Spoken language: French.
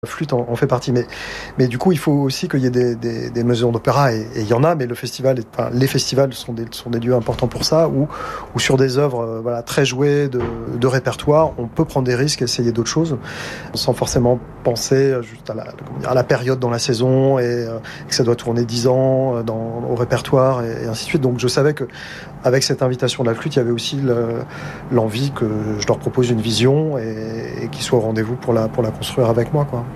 La flûte en fait partie, mais du coup, il faut aussi qu'il y ait des maisons d'opéra, et il y en a, mais les festivals sont des lieux importants pour ça, où sur des œuvres très jouées de répertoire, on peut prendre des risques, essayer d'autres choses, sans forcément penser juste à la période dans la saison, et que ça doit tourner 10 ans au répertoire, et ainsi de suite. Donc je savais que avec cette invitation de la flûte, il y avait aussi l'envie que je leur propose une vision et qu'ils soient au rendez-vous pour la construire avec moi, quoi.